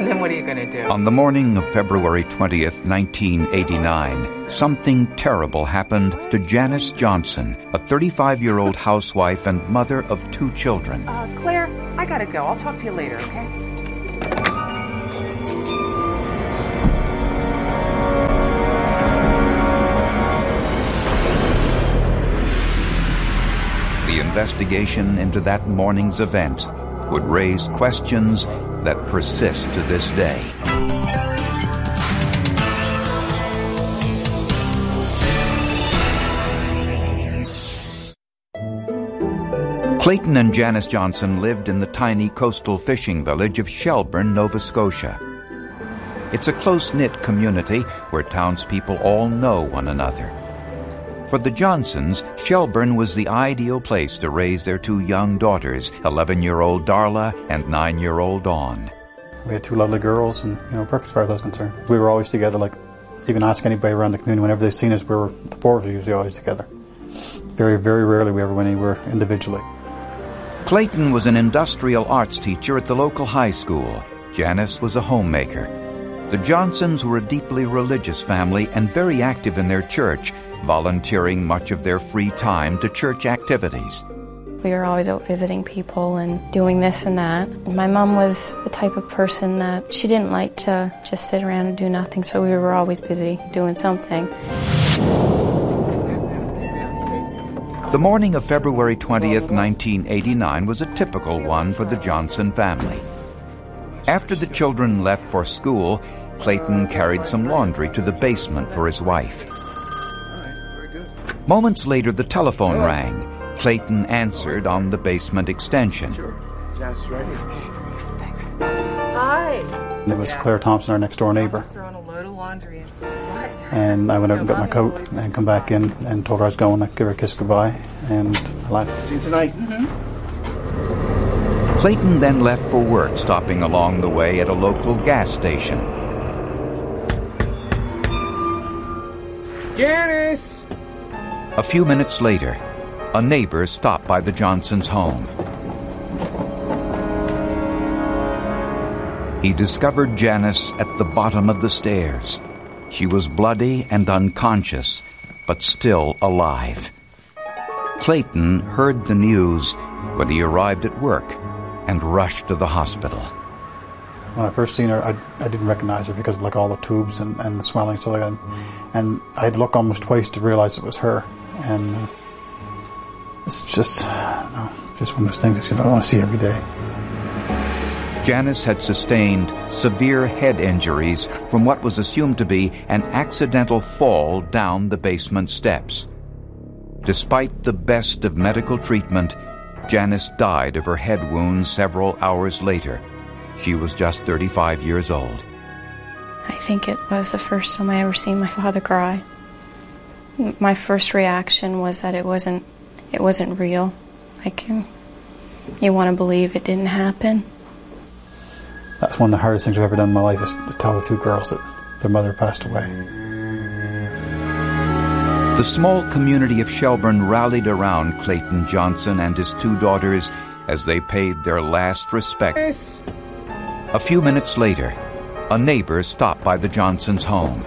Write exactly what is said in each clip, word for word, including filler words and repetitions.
And then what are you going to do? On the morning of February twentieth, nineteen eighty-nine, something terrible happened to Janice Johnson, a thirty-five-year-old housewife and mother of two children. Uh, Claire, I got to go. I'll talk to you later, okay? The investigation into that morning's events would raise questions that persist to this day. Clayton and Janice Johnson lived in the tiny coastal fishing village of Shelburne, Nova Scotia. It's a close-knit community where townspeople all know one another. For the Johnsons, Shelburne was the ideal place to raise their two young daughters, eleven-year-old Darla and nine-year-old Dawn. We had two lovely girls, and, you know, perfect as far as I was concerned. We were always together. Like, you can ask anybody around the community, whenever they've seen us, we were, the four of us were usually always together. Very, very rarely we ever went anywhere individually. Clayton was an industrial arts teacher at the local high school. Janice was a homemaker. The Johnsons were a deeply religious family and very active in their church, volunteering much of their free time to church activities. We were always out visiting people and doing this and that. My mom was the type of person that she didn't like to just sit around and do nothing, so we were always busy doing something. The morning of February twentieth, nineteen eighty-nine was a typical one for the Johnson family. After the children left for school, Clayton carried some laundry to the basement for his wife. Moments later, the telephone rang. Clayton answered on the basement extension. Sure. Just ready. Okay, thanks. Hi. And it was Claire Thompson, our next-door neighbour. Throwing a load of laundry in. And I went out and got my coat and come back in and told her I was going to give her a kiss goodbye, and I left. See you tonight. Mm-hmm. Clayton then left for work, stopping along the way at a local gas station. Janice! A few minutes later, a neighbor stopped by the Johnsons' home. He discovered Janice at the bottom of the stairs. She was bloody and unconscious, but still alive. Clayton heard the news when he arrived at work and rushed to the hospital. When I first seen her, I, I didn't recognize her because of like all the tubes and, and the swelling. So like, and, and I'd look almost twice to realize it was her. And uh, it's just, I don't know, just one of those things that I want to see every day. Janice had sustained severe head injuries from what was assumed to be an accidental fall down the basement steps. Despite the best of medical treatment, Janice died of her head wounds several hours later. She was just thirty-five years old. I think it was the first time I ever seen my father cry. My first reaction was that it wasn't, it wasn't real. Like, you want to believe it didn't happen. That's one of the hardest things I've ever done in my life, is to tell the two girls that their mother passed away. The small community of Shelburne rallied around Clayton Johnson and his two daughters as they paid their last respects. A few minutes later, a neighbor stopped by the Johnsons' home.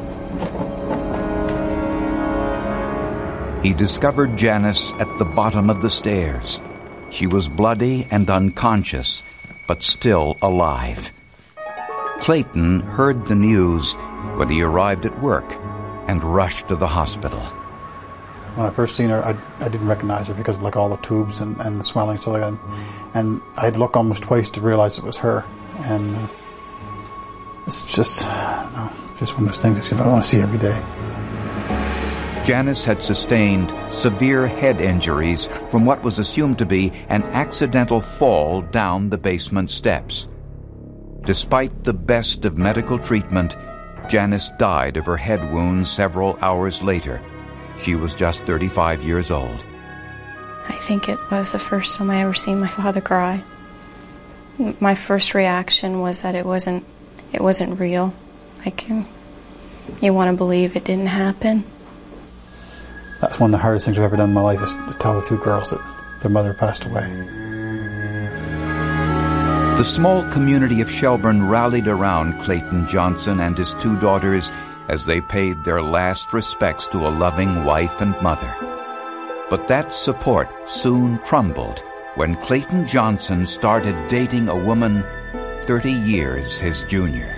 He discovered Janice at the bottom of the stairs. She was bloody and unconscious, but still alive. Clayton heard the news when he arrived at work and rushed to the hospital. When I first seen her, I, I didn't recognize her because of like all the tubes and, and the swelling. So like, and, and I'd look almost twice to realize it was her. And uh, it's just, I don't know, just one of those things that I want to see every day. Janice had sustained severe head injuries from what was assumed to be an accidental fall down the basement steps. Despite the best of medical treatment, Janice died of her head wounds several hours later. She was just thirty-five years old. I think it was the first time I ever seen my father cry. My first reaction was that it wasn't, it wasn't real. Like, you want to believe it didn't happen. That's one of the hardest things I've ever done in my life, is to tell the two girls that their mother passed away. The small community of Shelburne rallied around Clayton Johnson and his two daughters as they paid their last respects to a loving wife and mother. But that support soon crumbled when Clayton Johnson started dating a woman thirty years his junior.